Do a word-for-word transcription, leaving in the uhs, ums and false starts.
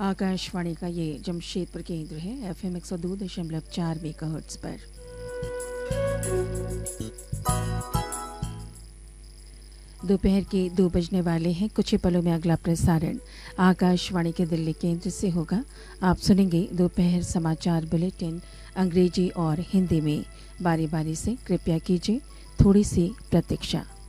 आकाशवाणी का ये जमशेदपुर केंद्र है एफ एम एक सौ दो दशमलव चार मेगाहर्ट्ज पर। दोपहर के दो बजने वाले हैं। कुछ ही पलों में अगला प्रसारण आकाशवाणी के दिल्ली केंद्र से होगा। आप सुनेंगे दोपहर समाचार बुलेटिन अंग्रेजी और हिंदी में। बारी बारी से कृपया कीजिए थोड़ी सी प्रतीक्षा।